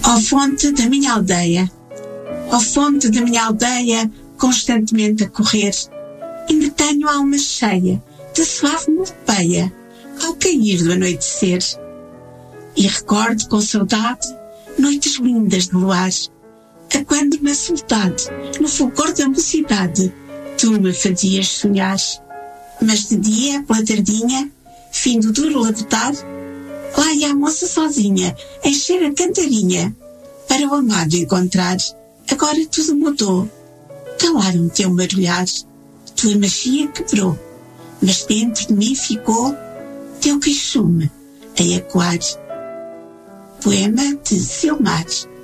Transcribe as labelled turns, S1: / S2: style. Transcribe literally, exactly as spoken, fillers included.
S1: Ó fonte da minha aldeia, ó fonte da minha aldeia, constantemente a correr, ainda tenho a alma cheia de suave melopeia ao cair do anoitecer. E recordo com saudade noites lindas de luar, a quando na soledade, no fulgor da mocidade, tu me fazias sonhar. Mas de dia, pela tardinha, fim do duro labutar, lá ia a moça sozinha, encher a cantarinha, para o amado encontrar. Agora tudo mudou, calaram o teu marulhar, tua magia quebrou, mas dentro de mim ficou teu queixume a ecoar. Poema de Silmar.